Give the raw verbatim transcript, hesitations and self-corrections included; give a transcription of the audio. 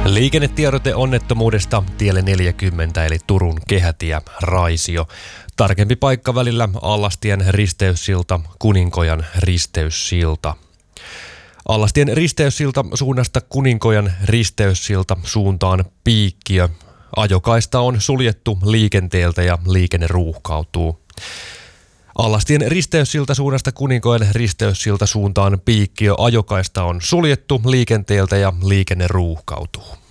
Liikennetiedote onnettomuudesta tielle neljäkymmentä eli Turun kehätie Raisio. Tarkempi paikka välillä Allastien risteyssilta, Kuninkojan risteyssilta. Allastien risteyssilta suunnasta Kuninkojan risteyssilta suuntaan Piikkiö. Ajokaista on suljettu liikenteeltä ja liikenne ruuhkautuu. Allastien risteyssilta suunnasta Kuninkojan risteyssilta suuntaan Piikkiö. Ajokaista on suljettu liikenteeltä ja liikenne ruuhkautuu.